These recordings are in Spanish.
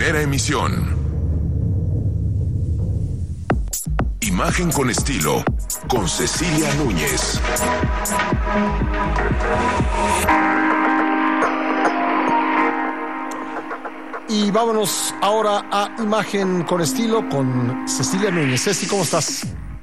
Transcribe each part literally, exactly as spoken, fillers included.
Primera emisión. Imagen con estilo, con Cecilia Núñez. Y vámonos ahora a Imagen con estilo con Cecilia Núñez. Ceci, ¿cómo estás?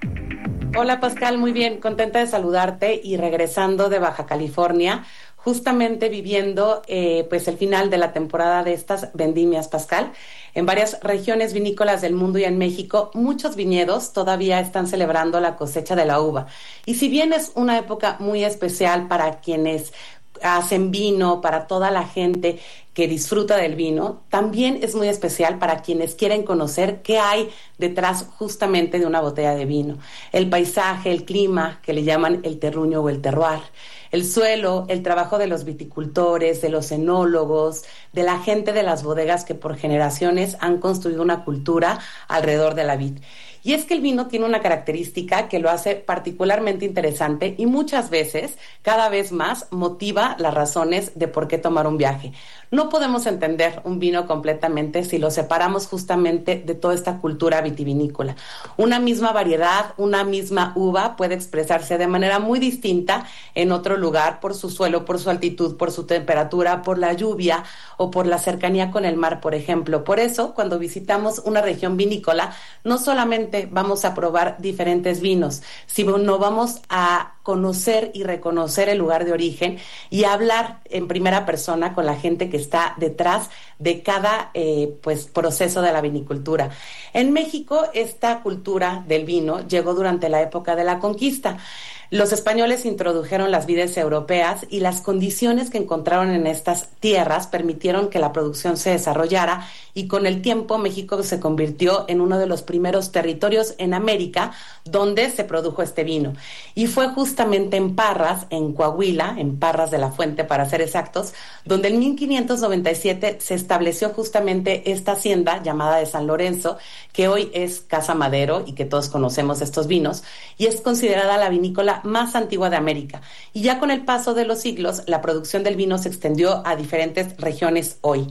Hola Pascal, muy bien, contenta de saludarte y regresando de Baja California, justamente viviendo eh, pues el final de la temporada de estas vendimias, Pascal. En varias regiones vinícolas del mundo y en México, muchos viñedos todavía están celebrando la cosecha de la uva. Y si bien es una época muy especial para quienes hacen vino, para toda la gente que disfruta del vino, también es muy especial para quienes quieren conocer qué hay detrás justamente de una botella de vino. El paisaje, el clima, que le llaman el terruño o el terroir, el suelo, el trabajo de los viticultores, de los enólogos, de la gente de las bodegas que por generaciones han construido una cultura alrededor de la vid. Y es que el vino tiene una característica que lo hace particularmente interesante y muchas veces, cada vez más, motiva las razones de por qué tomar un viaje. No podemos entender un vino completamente si lo separamos justamente de toda esta cultura vitivinícola. Una misma variedad, una misma uva puede expresarse de manera muy distinta en otro lugar por su suelo, por su altitud, por su temperatura, por la lluvia o por la cercanía con el mar, por ejemplo. Por eso, cuando visitamos una región vinícola, no solamente vamos a probar diferentes vinos, sino vamos a conocer y reconocer el lugar de origen y hablar en primera persona con la gente que está detrás de cada eh, pues proceso de la vinicultura. En México, esta cultura del vino llegó durante la época de la conquista. Los españoles introdujeron las vides europeas y las condiciones que encontraron en estas tierras permitieron que la producción se desarrollara y con el tiempo México se convirtió en uno de los primeros territorios en América donde se produjo este vino. Y fue justamente en Parras, en Coahuila, en Parras de la Fuente para ser exactos, donde en mil quinientos noventa y siete se estableció justamente esta hacienda llamada de San Lorenzo, que hoy es Casa Madero y que todos conocemos estos vinos, y es considerada la vinícola más antigua de América. Y ya con el paso de los siglos, la producción del vino se extendió a diferentes regiones hoy.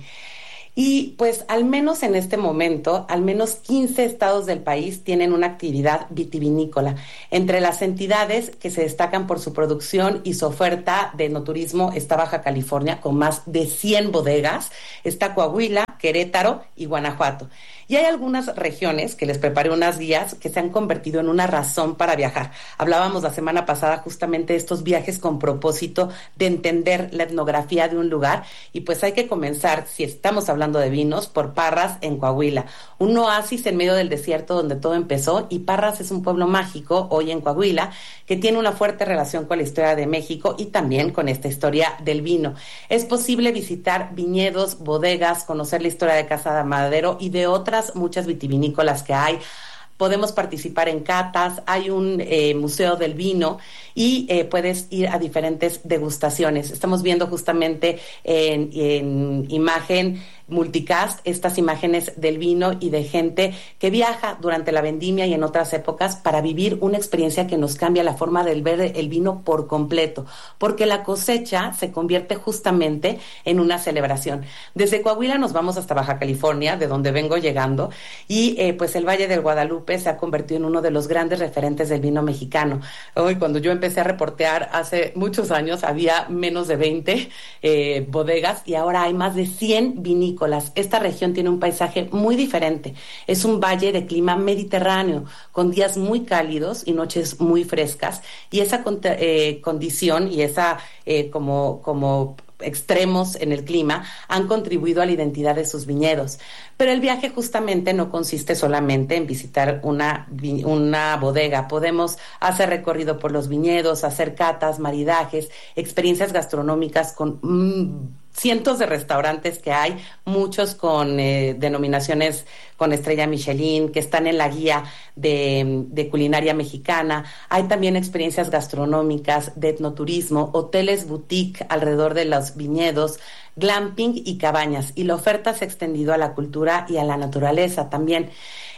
Y pues al menos en este momento, al menos quince estados del país tienen una actividad vitivinícola. Entre las entidades que se destacan por su producción y su oferta de enoturismo está Baja California, con más de cien bodegas, está Coahuila, Querétaro y Guanajuato. Y hay algunas regiones, que les preparé unas guías, que se han convertido en una razón para viajar. Hablábamos la semana pasada justamente de estos viajes con propósito de entender la etnografía de un lugar, y pues hay que comenzar, si estamos hablando de vinos, por Parras en Coahuila, un oasis en medio del desierto donde todo empezó, y Parras es un pueblo mágico hoy en Coahuila que tiene una fuerte relación con la historia de México y también con esta historia del vino. Es posible visitar viñedos, bodegas, conocer la historia de Casa de Madero y de otras muchas vitivinícolas que hay. Podemos participar en catas, hay un eh, museo del vino y eh, puedes ir a diferentes degustaciones. Estamos viendo justamente en, en imagen multicast estas imágenes del vino y de gente que viaja durante la vendimia y en otras épocas para vivir una experiencia que nos cambia la forma de ver el vino por completo, porque la cosecha se convierte justamente en una celebración. Desde Coahuila nos vamos hasta Baja California, de donde vengo llegando, y eh, pues el Valle del Guadalupe se ha convertido en uno de los grandes referentes del vino mexicano. Hoy, cuando yo empecé a reportear hace muchos años, había menos de veinte eh, bodegas y ahora hay más de cien vinícolas. Esta región tiene un paisaje muy diferente. Es un valle de clima mediterráneo, con días muy cálidos y noches muy frescas, y esa eh, condición y esa eh, como, como extremos en el clima han contribuido a la identidad de sus viñedos. Pero el viaje justamente no consiste solamente en visitar una, una bodega. Podemos hacer recorrido por los viñedos, hacer catas, maridajes, experiencias gastronómicas con mmm, cientos de restaurantes que hay, muchos con eh, denominaciones con estrella Michelin, que están en la guía de, de culinaria mexicana. Hay también experiencias gastronómicas, de etnoturismo, hoteles boutique alrededor de los viñedos, glamping y cabañas. Y la oferta se ha extendido a la cultura y a la naturaleza también.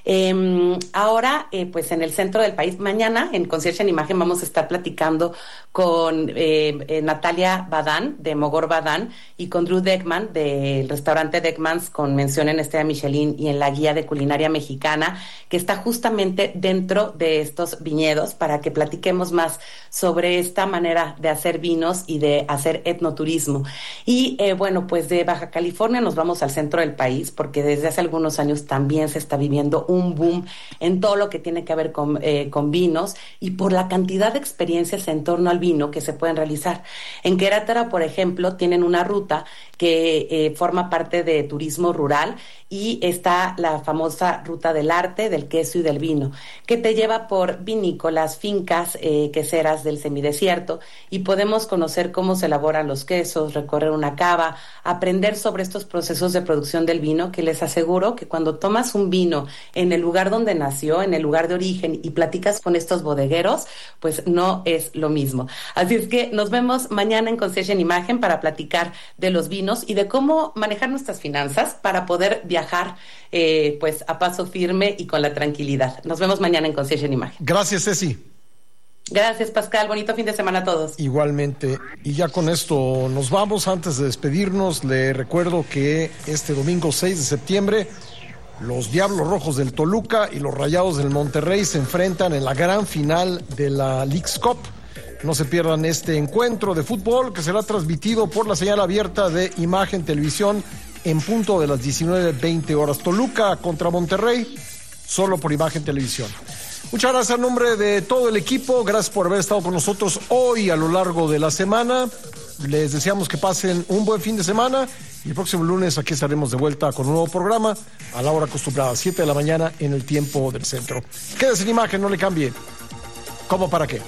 Eh, ahora, eh, pues en el centro del país, mañana en Concierge en Imagen vamos a estar platicando con eh, eh, Natalia Badán, de Mogor Badán, y con Drew Deckman, del restaurante Deckmans, con mención en Estrella Michelin y en la guía de culinaria mexicana, que está justamente dentro de estos viñedos, para que platiquemos más sobre esta manera de hacer vinos y de hacer etnoturismo. Y eh, bueno, pues de Baja California nos vamos al centro del país, porque desde hace algunos años también se está viviendo un boom en todo lo que tiene que ver con, eh, con vinos, y por la cantidad de experiencias en torno al vino que se pueden realizar. En Querétaro, por ejemplo, tienen una ruta que eh, forma parte de turismo rural, y está la famosa ruta del arte, del queso y del vino, que te lleva por vinícolas, fincas eh, queseras del semidesierto, y podemos conocer cómo se elaboran los quesos, recorrer una cava, aprender sobre estos procesos de producción del vino, que les aseguro que cuando tomas un vino en el lugar donde nació, en el lugar de origen, y platicas con estos bodegueros, pues no es lo mismo. Así es que nos vemos mañana en Concierge en Imagen para platicar de los vinos y de cómo manejar nuestras finanzas para poder viajar eh, pues a paso firme y con la tranquilidad. Nos vemos mañana en Concierge en Imagen. Gracias, Ceci. Gracias, Pascal. Bonito fin de semana a todos. Igualmente. Y ya con esto nos vamos. Antes de despedirnos, le recuerdo que este domingo seis de septiembre los Diablos Rojos del Toluca y los Rayados del Monterrey se enfrentan en la gran final de la Leagues Cup. No se pierdan este encuentro de fútbol, que será transmitido por la señal abierta de Imagen Televisión en punto de las diecinueve veinte horas. Toluca contra Monterrey, solo por Imagen Televisión. Muchas gracias a nombre de todo el equipo. Gracias por haber estado con nosotros hoy a lo largo de la semana. Les deseamos que pasen un buen fin de semana, y el próximo lunes aquí estaremos de vuelta con un nuevo programa a la hora acostumbrada, siete de la mañana en el tiempo del centro. Quédese en Imagen, no le cambie. ¿Cómo para qué?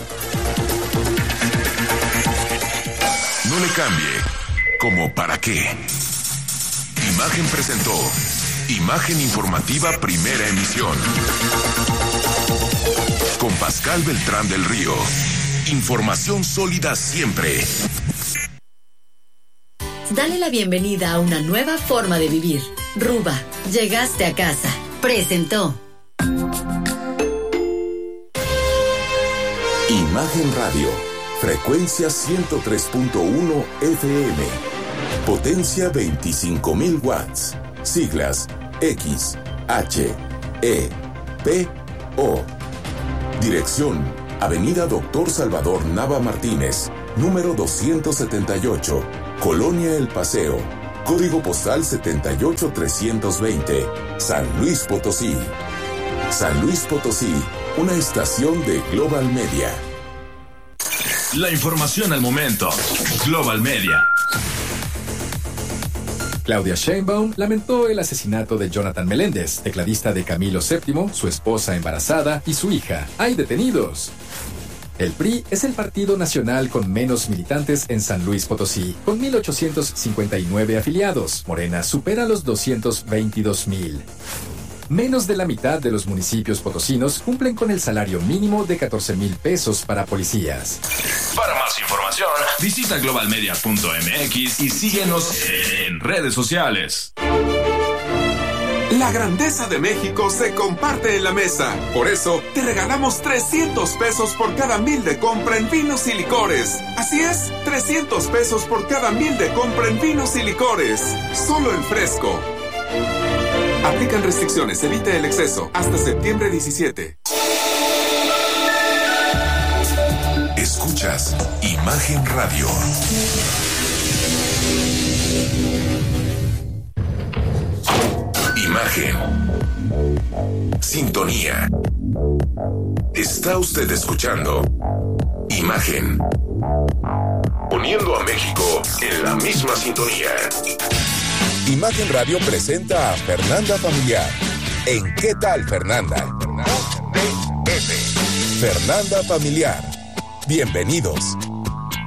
No le cambie. ¿Cómo para qué? Imagen presentó Imagen Informativa Primera Emisión. Con Pascal Beltrán del Río. Información sólida siempre. Dale la bienvenida a una nueva forma de vivir. Ruba, llegaste a casa. Presentó. Imagen Radio. Frecuencia ciento tres punto uno F M. Potencia veinticinco mil watts. Siglas X, H, E, P, O. Dirección: Avenida Doctor Salvador Nava Martínez, número doscientos setenta y ocho, Colonia El Paseo. Código postal setenta y ocho trescientos veinte, San Luis Potosí. San Luis Potosí, una estación de Global Media. La información al momento. Global Media. Claudia Sheinbaum lamentó el asesinato de Jonathan Meléndez, tecladista de Camilo séptimo, su esposa embarazada y su hija. ¡Hay detenidos! El P R I es el partido nacional con menos militantes en San Luis Potosí, con mil ochocientos cincuenta y nueve afiliados. Morena supera los doscientos veintidós mil. Menos de la mitad de los municipios potosinos cumplen con el salario mínimo de catorce mil pesos para policías. Para más información, visita global media punto m x y síguenos en redes sociales. La grandeza de México se comparte en la mesa. Por eso, te regalamos trescientos pesos por cada mil de compra en vinos y licores. Así es, trescientos pesos por cada mil de compra en vinos y licores. Solo en Fresco. Aplican restricciones, evite el exceso. Hasta septiembre diecisiete. Escuchas Imagen Radio. Imagen. Sintonía. Está usted escuchando Imagen. Poniendo a México en la misma sintonía. Imagen Radio presenta a Fernanda Familiar. ¿En qué tal, Fernanda? Fernanda Familiar. Bienvenidos.